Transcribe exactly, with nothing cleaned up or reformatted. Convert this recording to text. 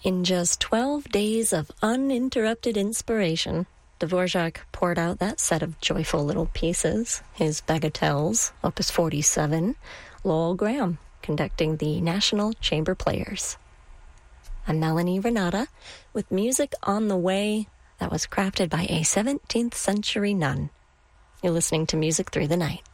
In just twelve days of uninterrupted inspiration, Dvorak poured out that set of joyful little pieces, his Bagatelles, Opus forty-seven, Lowell Graham conducting the National Chamber Players. I'm Melanie Renata with music on the way that was crafted by a seventeenth century nun. You're listening to Music Through the Night.